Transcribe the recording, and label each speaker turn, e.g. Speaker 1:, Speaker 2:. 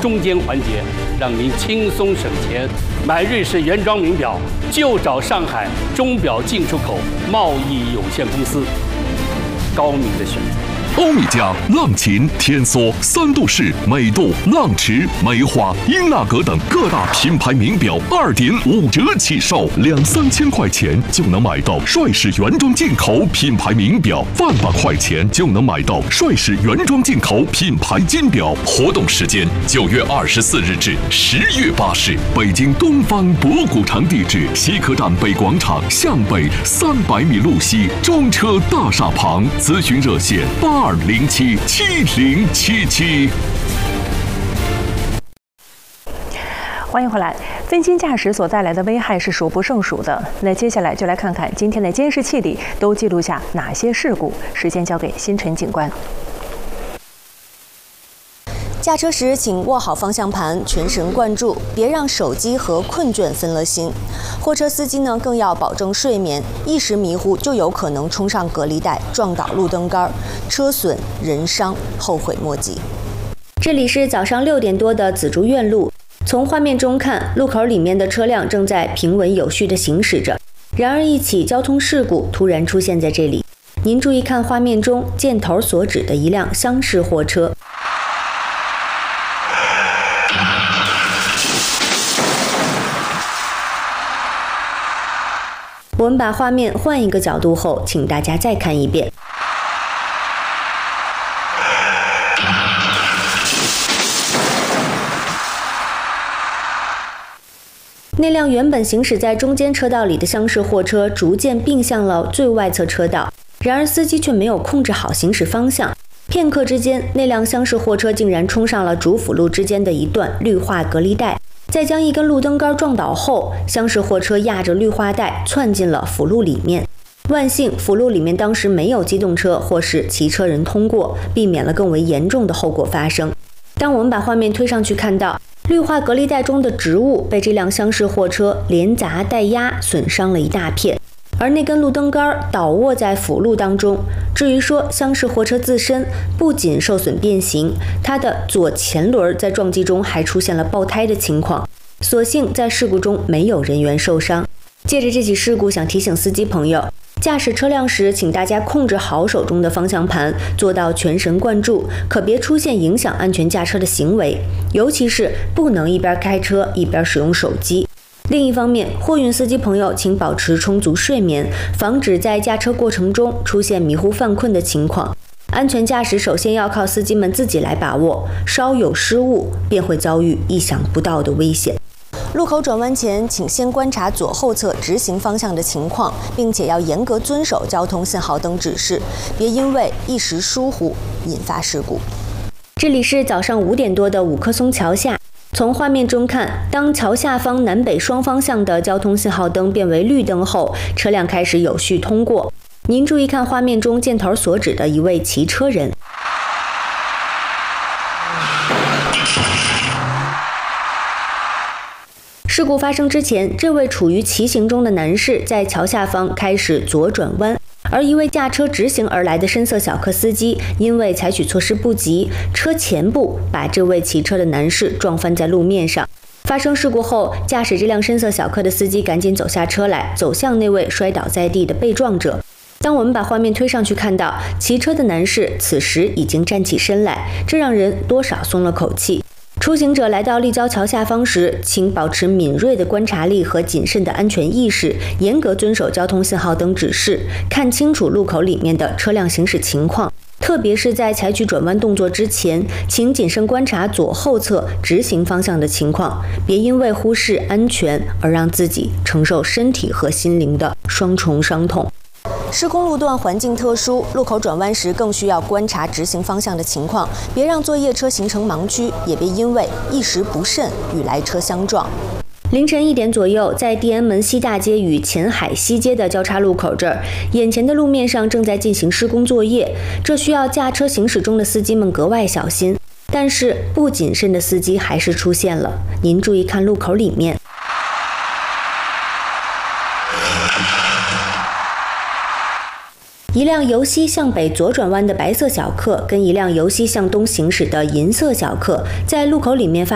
Speaker 1: 中间环节，让您轻松省钱。买日式原装名表就找上海钟表进出口贸易有限公司，高明的选择。
Speaker 2: 欧米茄、浪琴、天梭、三度式、美度、浪驰、梅花、英纳格等各大品牌名表2.5折起售，2-3千块钱就能买到帅士原装进口品牌名表，1万块钱就能买到帅士原装进口品牌金表。活动时间9月24日至10月8日，北京东方博古城地址：西客站北广场向北300米路西中车大厦旁。咨询热线82077077。
Speaker 3: 欢迎回来。分心驾驶所带来的危害是数不胜数的。那接下来就来看看今天的监视器里都记录下哪些事故。时间交给星辰警官。
Speaker 4: 驾车时请握好方向盘，全神贯注，别让手机和困倦分了心。货车司机呢更要保证睡眠，一时迷糊就有可能冲上隔离带，撞倒路灯杆，车损人伤，后悔莫及。
Speaker 5: 这里是早上6点多的紫竹院路，从画面中看，路口里面的车辆正在平稳有序地行驶着。然而，一起交通事故突然出现在这里。您注意看画面中箭头所指的一辆厢式货车。我们把画面换一个角度后，请大家再看一遍。那辆原本行驶在中间车道里的厢式货车逐渐并向了最外侧车道，然而司机却没有控制好行驶方向。片刻之间，那辆厢式货车竟然冲上了主辅路之间的一段绿化隔离带。在将一根路灯杆撞倒后，厢式货车压着绿化带窜进了辅路里面。万幸，辅路里面当时没有机动车或是骑车人通过，避免了更为严重的后果发生。当我们把画面推上去，看到绿化隔离带中的植物被这辆厢式货车连砸带压，损伤了一大片。而那根路灯杆倒卧在辅路当中。至于说厢式货车自身不仅受损变形，它的左前轮在撞击中还出现了爆胎的情况。所幸在事故中没有人员受伤。借着这起事故，想提醒司机朋友，驾驶车辆时，请大家控制好手中的方向盘，做到全神贯注，可别出现影响安全驾车的行为，尤其是不能一边开车一边使用手机。另一方面，货运司机朋友请保持充足睡眠，防止在驾车过程中出现迷糊犯困的情况。安全驾驶首先要靠司机们自己来把握，稍有失误便会遭遇意想不到的危险。
Speaker 4: 路口转弯前，请先观察左后侧直行方向的情况，并且要严格遵守交通信号灯指示，别因为一时疏忽引发事故。
Speaker 5: 这里是早上5点多的五棵松桥下。从画面中看，当桥下方南北双方向的交通信号灯变为绿灯后，车辆开始有序通过。您注意看画面中箭头所指的一位骑车人。事故发生之前，这位处于骑行中的男士在桥下方开始左转弯，而一位驾车直行而来的深色小客司机因为采取措施不及，车前部把这位骑车的男士撞翻在路面上。发生事故后，驾驶这辆深色小客的司机赶紧走下车来，走向那位摔倒在地的被撞者。当我们把画面推上去，看到骑车的男士此时已经站起身来，这让人多少松了口气。出行者来到立交桥下方时，请保持敏锐的观察力和谨慎的安全意识，严格遵守交通信号灯指示，看清楚路口里面的车辆行驶情况。特别是在采取转弯动作之前，请谨慎观察左后侧直行方向的情况，别因为忽视安全而让自己承受身体和心灵的双重伤痛。
Speaker 4: 施工路段环境特殊，路口转弯时更需要观察直行方向的情况，别让作业车形成盲区，也别因为一时不慎与来车相撞。
Speaker 5: 凌晨1点左右，在地安门西大街与前海西街的交叉路口这儿，眼前的路面上正在进行施工作业，这需要驾车行驶中的司机们格外小心。但是不谨慎的司机还是出现了，您注意看路口里面。一辆由西向北左转弯的白色小客跟一辆由西向东行驶的银色小客在路口里面发